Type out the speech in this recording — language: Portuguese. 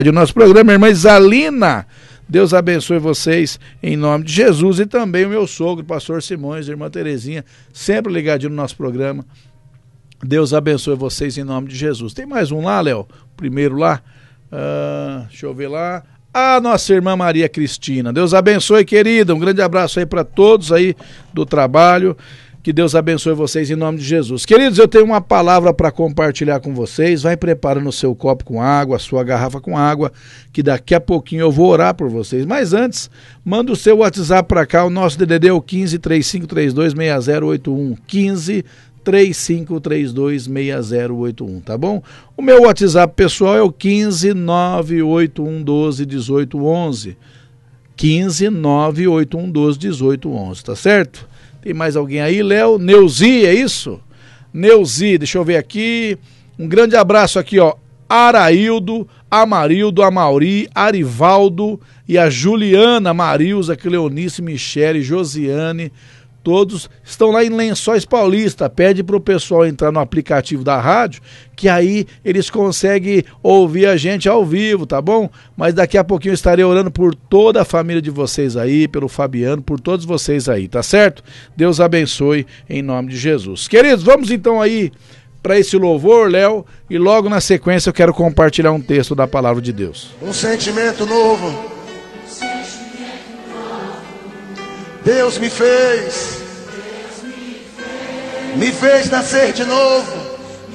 O nosso programa, irmã Isalina, Deus abençoe vocês em nome de Jesus, e também o meu sogro, pastor Simões, irmã Terezinha, sempre ligadinho no nosso programa. Deus abençoe vocês em nome de Jesus. Tem mais um lá, Léo? Primeiro lá, deixa eu ver lá. A nossa irmã Maria Cristina, Deus abençoe, querida, um grande abraço aí para todos aí do trabalho. Que Deus abençoe vocês em nome de Jesus. Queridos, eu tenho uma palavra para compartilhar com vocês. Vai preparando o seu copo com água, a sua garrafa com água, que daqui a pouquinho eu vou orar por vocês. Mas antes, manda o seu WhatsApp para cá. O nosso DDD é o 15 3532 6081. 15 3532 6081, tá bom? O meu WhatsApp pessoal é o 15 98112 1811. 15 98112 1811, tá certo? Tem mais alguém aí, Léo? Neuzi, é isso? Neuzi, deixa eu ver aqui. Um grande abraço aqui, ó. Araildo, Amarildo, Amauri, Arivaldo e a Juliana, Marilza, Cleonice, Michele, Josiane. Todos estão lá em Lençóis Paulista. Pede para o pessoal entrar no aplicativo da rádio, que aí eles conseguem ouvir a gente ao vivo, tá bom? Mas daqui a pouquinho eu estarei orando por toda a família de vocês aí, pelo Fabiano, por todos vocês aí, tá certo? Deus abençoe em nome de Jesus. Queridos, vamos então aí para esse louvor, Léo, e logo na sequência eu quero compartilhar um texto da palavra de Deus. Um sentimento novo. Deus me fez nascer de novo.